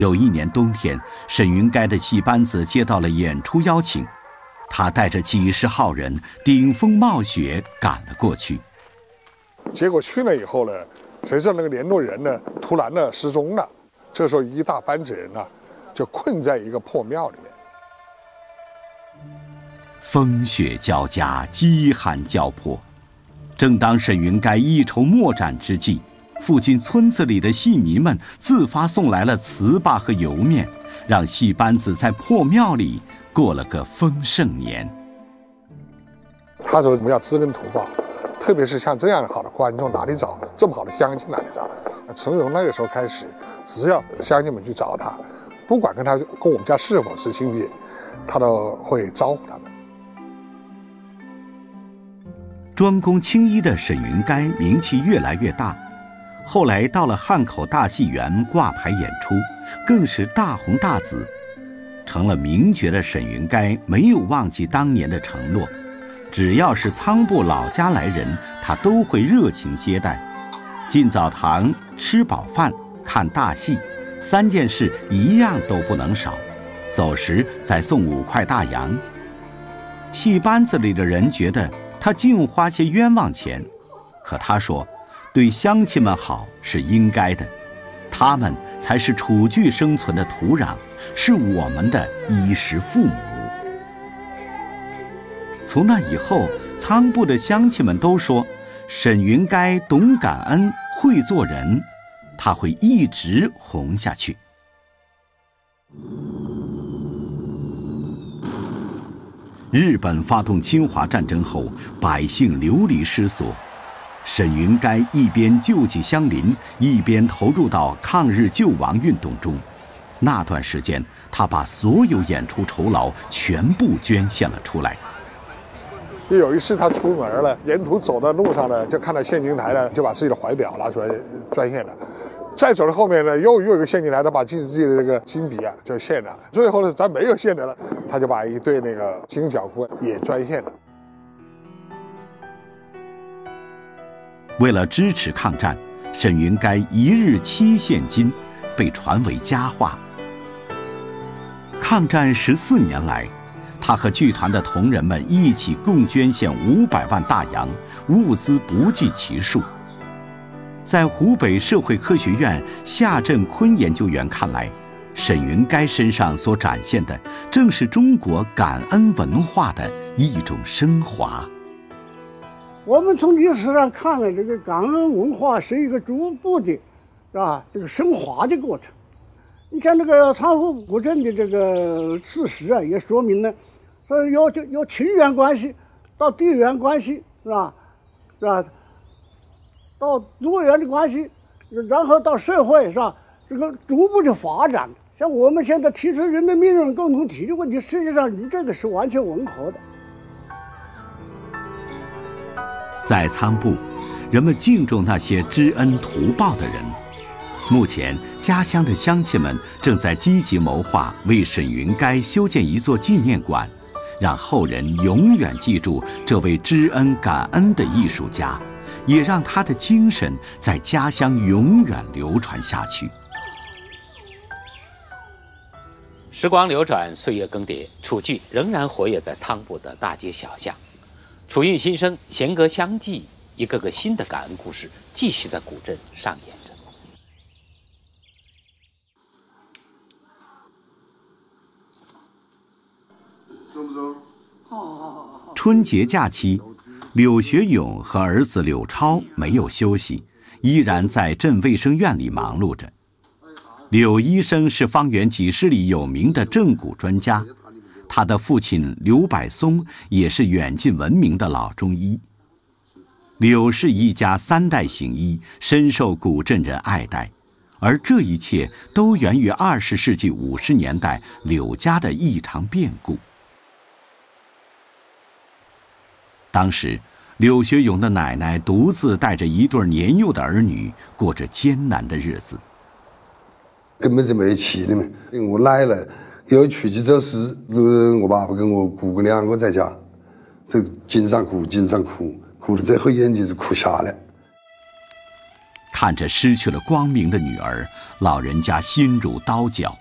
有一年冬天，沈云该的戏班子接到了演出邀请，他带着几十号人顶风冒雪赶了过去。 结果去了以后呢，谁知道那个联络人呢突然呢失踪了。这时候一大班子人呢就困在一个破庙里面。 风雪交加，饥寒交迫。正当沈云该一筹莫展之际，附近村子里的戏迷们自发送来了糍粑和油面，让戏班子在破庙里过了个丰盛年。 他说我们要知恩图报，特别是像这样好的观众哪里找，这么好的乡亲哪里找？从那个时候开始，只要乡亲们去找他，不管跟我们家是否是亲戚，他都会招呼他们。 专攻青衣的沈云该名气越来越大，后来到了汉口大戏园挂牌演出，更是大红大紫。成了名角的沈云该没有忘记当年的承诺，只要是仓部老家来人，他都会热情接待。进澡堂、吃饱饭、看大戏，3件事一样都不能少。走时再送5块大洋。戏班子里的人觉得他净花些冤枉钱，可他说，对乡亲们好是应该的，他们才是楚剧生存的土壤，是我们的衣食父母。从那以后，仓部的乡亲们都说，沈云该懂感恩，会做人，他会一直红下去。日本发动侵华战争后，百姓流离失所，沈云该一边救济乡邻，一边投入到抗日救亡运动中。那段时间，他把所有演出酬劳全部捐献了出来。 有一次他出门了，沿途走的路上呢，就看到现金台呢，就把自己的怀表拿出来捐献了。再走到后面呢，又有一个现金台，他把自己的这个金笔啊就献了。最后呢，咱没有献的了，他就把一对那个金角裤也捐献了。 为了支持抗战，沈云该1日7现金，被传为佳话。抗战14年来，他和剧团的同仁们一起共捐献500万大洋，物资不计其数。在湖北社会科学院夏振坤研究员看来，沈云该身上所展现的正是中国感恩文化的一种升华。 我们从历史上看了，这个感恩文化是一个逐步的，是吧？这个升华的过程。你像这个仓户古镇的这个事实啊，也说明了，说有亲缘关系，到地缘关系，是吧？是吧？到族员的关系，然后到社会，是吧？这个逐步的发展。像我们现在提出人的命运共同体的问题，实际上与这个是完全吻合的。 在仓部，人们敬重那些知恩图报的人。目前，家乡的乡亲们正在积极谋划为沈云该修建一座纪念馆，让后人永远记住这位知恩感恩的艺术家，也让他的精神在家乡永远流传下去。 时光流转，岁月更迭，楚剧仍然活跃在仓部的大街小巷。楚韵新生，弦歌相继，一个个新的感恩故事继续在古镇上演着。 中不中？ 春节假期，柳学勇和儿子柳超没有休息，依然在镇卫生院里忙碌着。柳医生是方圆几十里有名的正骨专家，他的父亲柳柏松也是远近闻名的老中医。柳氏一家3代行医，深受古镇人爱戴，而这一切都源于20世纪50年代柳家的一场变故。当时，柳学勇的奶奶独自带着一对年幼的儿女，过着艰难的日子。 根本就没气的嘛！我奶奶又出去走失，我爸爸跟我姑姑2个在家，这经常哭，哭到最后眼睛是哭瞎了。 看着失去了光明的女儿，老人家心如刀绞。